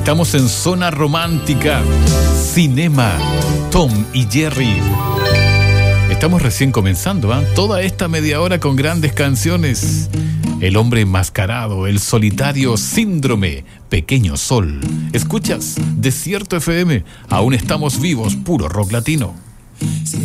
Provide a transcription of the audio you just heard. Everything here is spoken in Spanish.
Estamos en Zona Romántica, Cinema, Tom y Jerry. Estamos recién comenzando, ¿eh? Toda esta media hora con grandes canciones. El hombre enmascarado, el solitario síndrome, Pequeño Sol. ¿Escuchas? Desierto FM, aún estamos vivos, puro rock latino.